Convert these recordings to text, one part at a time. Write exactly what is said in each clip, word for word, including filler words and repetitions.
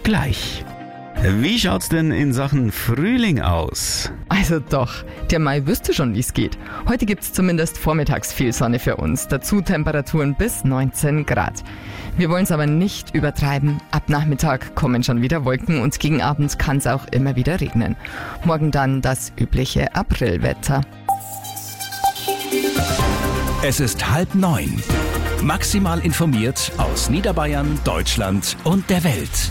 gleich. Wie schaut's denn in Sachen Frühling aus? Also doch, der Mai wüsste schon, wie es geht. Heute gibt's zumindest vormittags viel Sonne für uns. Dazu Temperaturen bis neunzehn Grad. Wir wollen's aber nicht übertreiben. Ab Nachmittag kommen schon wieder Wolken und gegen Abend kann's auch immer wieder regnen. Morgen dann das übliche Aprilwetter. Es ist halb neun. Maximal informiert aus Niederbayern, Deutschland und der Welt.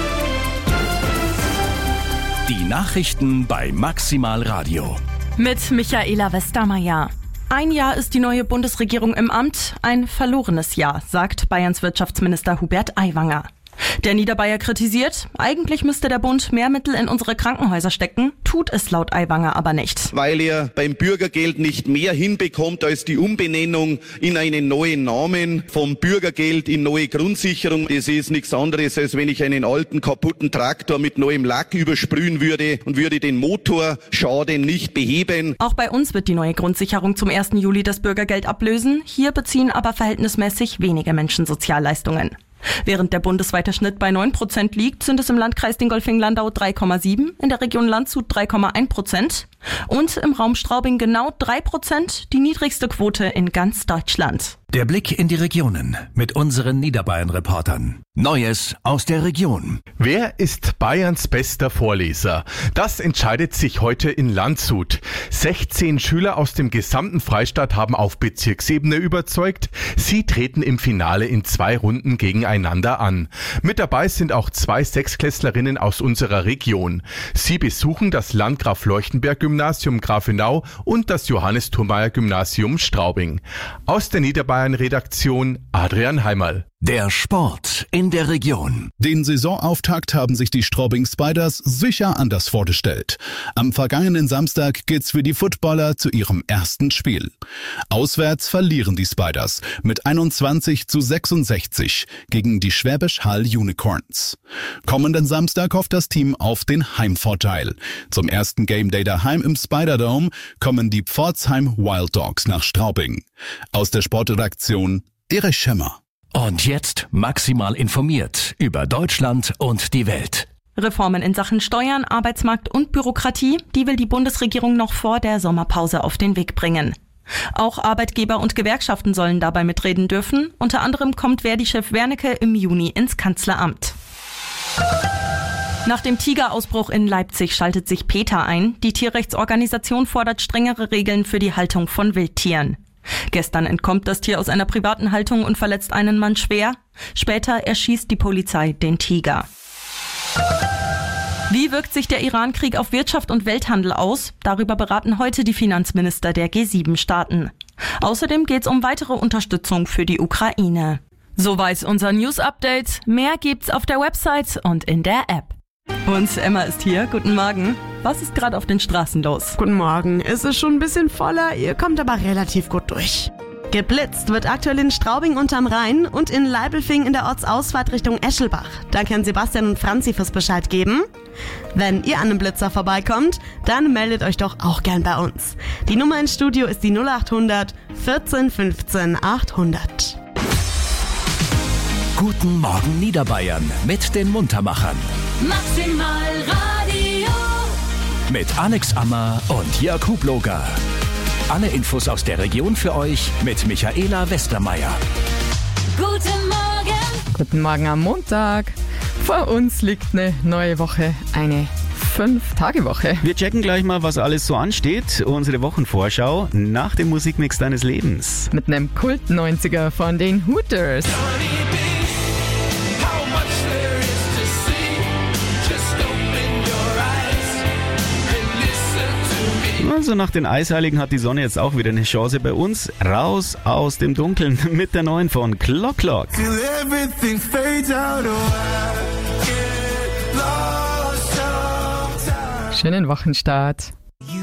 Die Nachrichten bei Maximal Radio. Mit Michaela Westermeier. Ein Jahr ist die neue Bundesregierung im Amt, ein verlorenes Jahr, sagt Bayerns Wirtschaftsminister Hubert Aiwanger. Der Niederbayer kritisiert, eigentlich müsste der Bund mehr Mittel in unsere Krankenhäuser stecken, tut es laut Aiwanger aber nicht. Weil er beim Bürgergeld nicht mehr hinbekommt als die Umbenennung in einen neuen Namen, vom Bürgergeld in neue Grundsicherung. Das ist nichts anderes, als wenn ich einen alten kaputten Traktor mit neuem Lack übersprühen würde und würde den Motorschaden nicht beheben. Auch bei uns wird die neue Grundsicherung zum ersten Juli das Bürgergeld ablösen. Hier beziehen aber verhältnismäßig wenige Menschen Sozialleistungen. Während der bundesweite Schnitt bei neun Prozent liegt, sind es im Landkreis Dingolfing-Landau drei Komma sieben, in der Region Landshut drei Komma eins Prozent und im Raum Straubing genau drei Prozent, die niedrigste Quote in ganz Deutschland. Der Blick in die Regionen mit unseren Niederbayern-Reportern. Neues aus der Region. Wer ist Bayerns bester Vorleser? Das entscheidet sich heute in Landshut. sechzehn Schüler aus dem gesamten Freistaat haben auf Bezirksebene überzeugt. Sie treten im Finale in zwei Runden gegeneinander an. Mit dabei sind auch zwei Sechsklässlerinnen aus unserer Region. Sie besuchen das Landgraf-Leuchtenberg-Gymnasium Grafenau und das Johannes-Thurmaier-Gymnasium Straubing. Aus der Niederbayern-Redaktion Adrian Heimerl. Der Sport in der Region. Den Saisonauftakt haben sich die Straubing Spiders sicher anders vorgestellt. Am vergangenen Samstag geht's für die Footballer zu ihrem ersten Spiel. Auswärts verlieren die Spiders mit einundzwanzig zu sechsundsechzig gegen die Schwäbisch Hall Unicorns. Kommenden Samstag hofft das Team auf den Heimvorteil. Zum ersten Game Day daheim im Spiderdome kommen die Pforzheim Wild Dogs nach Straubing. Aus der Sportredaktion Erich Schemmer. Und jetzt maximal informiert über Deutschland und die Welt. Reformen in Sachen Steuern, Arbeitsmarkt und Bürokratie, die will die Bundesregierung noch vor der Sommerpause auf den Weg bringen. Auch Arbeitgeber und Gewerkschaften sollen dabei mitreden dürfen. Unter anderem kommt Verdi-Chef Wernicke im Juni ins Kanzleramt. Nach dem Tigerausbruch in Leipzig schaltet sich PETA ein. Die Tierrechtsorganisation fordert strengere Regeln für die Haltung von Wildtieren. Gestern entkommt das Tier aus einer privaten Haltung und verletzt einen Mann schwer. Später erschießt die Polizei den Tiger. Wie wirkt sich der Iran-Krieg auf Wirtschaft und Welthandel aus? Darüber beraten heute die Finanzminister der G sieben Staaten. Außerdem geht es um weitere Unterstützung für die Ukraine. Soweit unser News-Update. Mehr gibt's auf der Website und in der App. Und Emma ist hier. Guten Morgen. Was ist gerade auf den Straßen los? Guten Morgen. Es ist schon ein bisschen voller, ihr kommt aber relativ gut durch. Geblitzt wird aktuell in Straubing unterm Rhein und in Leibelfing in der Ortsausfahrt Richtung Eschelbach. Danke an Sebastian und Franzi fürs Bescheid geben. Wenn ihr an einem Blitzer vorbeikommt, dann meldet euch doch auch gern bei uns. Die Nummer ins Studio ist die null acht hundert vierzehn fünfzehn achthundert. Guten Morgen Niederbayern mit den Muntermachern. Maximal Radio. Mit Alex Ammer und Jörg Hubloger. Alle Infos aus der Region für euch mit Michaela Westermeier. Guten Morgen. Guten Morgen am Montag. Vor uns liegt eine neue Woche, eine Fünf-Tage-Woche. Wir checken gleich mal, was alles so ansteht. Unsere Wochenvorschau nach dem Musikmix deines Lebens. Mit einem Kult-neunziger von den Hooters. Also nach den Eisheiligen hat die Sonne jetzt auch wieder eine Chance bei uns. Raus aus dem Dunkeln mit der neuen von Clock Clock. Schönen Wochenstart.